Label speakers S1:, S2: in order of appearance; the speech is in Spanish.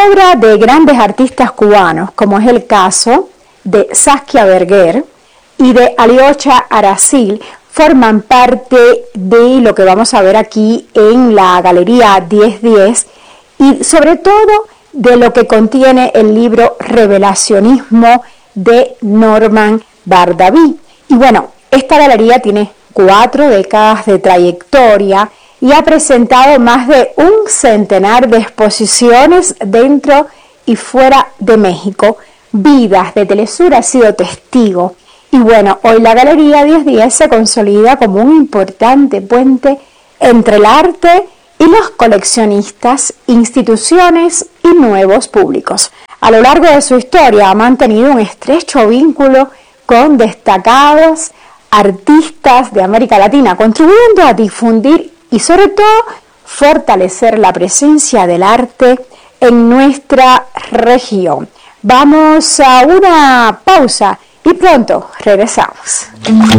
S1: obra de grandes artistas cubanos, como es el caso de Saskia Berger y de Alyosha Aracil, forman parte de lo que vamos a ver aquí en la Galería 1010 y sobre todo de lo que contiene el libro Revelacionismo de Norman Bardaví. Y bueno, esta galería tiene 4 décadas de trayectoria y ha presentado más de un centenar de exposiciones dentro y fuera de México. Vidas de Telesur ha sido testigo. Y bueno, hoy la Galería 1010 se consolida como un importante puente entre el arte y los coleccionistas, instituciones y nuevos públicos. A lo largo de su historia ha mantenido un estrecho vínculo con destacados artistas de América Latina, contribuyendo a difundir y sobre todo fortalecer la presencia del arte en nuestra región. Vamos a una pausa y pronto regresamos.